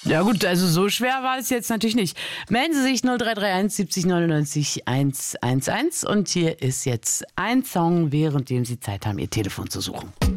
Ja gut, also so schwer war es jetzt natürlich nicht. Melden Sie sich 0331 70 99 111 und hier ist jetzt ein Song, währenddem Sie Zeit haben, Ihr Telefon zu suchen.